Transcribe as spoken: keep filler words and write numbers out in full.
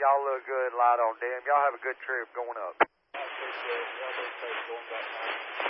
y'all look good light on dim. Y'all have a good trip going up. I appreciate it. Y'all be safe going back home.